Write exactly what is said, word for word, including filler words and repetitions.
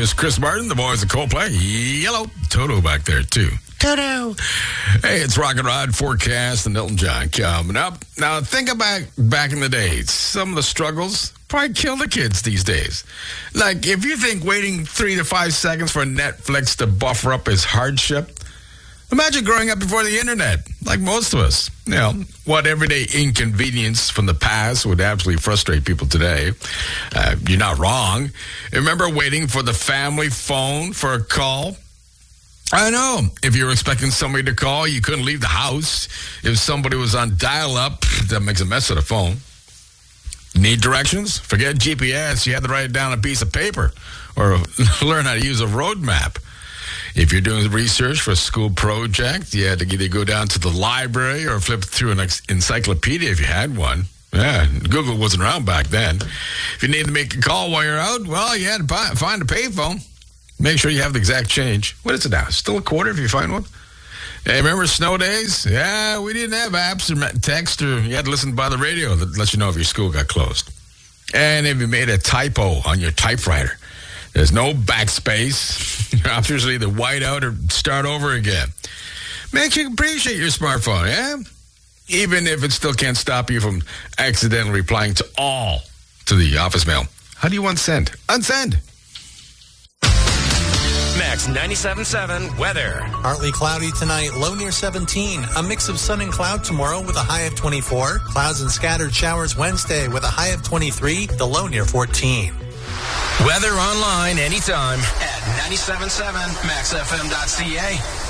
Here's Chris Martin, the boys of Coldplay. Yellow. Toto back there, too. Toto. Hey, it's Rock and Rod Forecast and Elton John coming up. Now, think about back in the days. Some of the struggles probably kill the kids these days. Like, if you think waiting three to five seconds for Netflix to buffer up is hardship, imagine growing up before the internet, like most of us. You know, what everyday inconvenience from the past would absolutely frustrate people today. Uh, you're not wrong. Remember waiting for the family phone for a call? I know. If you were expecting somebody to call, you couldn't leave the house. If somebody was on dial-up, that makes a mess of the phone. Need directions? Forget G P S. You had to write it down on a piece of paper or learn how to use a road map. If you're doing research for a school project, you had to either go down to the library or flip through an encyclopedia if you had one. Yeah, Google wasn't around back then. If you needed to make a call while you're out, well, you had to buy, find a payphone. Make sure you have the exact change. What is it now? Still a quarter if you find one? Hey, remember snow days? Yeah, we didn't have apps or text, or you had to listen by the radio that lets you know if your school got closed. And if you made a typo on your typewriter, there's no backspace. Your options are either white out or start over again. Makes you appreciate your smartphone, yeah? Even if it still can't stop you from accidentally replying to all to the office mail. How do you unsend? Unsend. Max ninety-seven point seven weather. Partly cloudy tonight, low near seventeen. A mix of sun and cloud tomorrow with a high of twenty-four. Clouds and scattered showers Wednesday with a high of twenty-three, the low near fourteen. Weather online anytime at ninety-seven point seven max f m dot c a.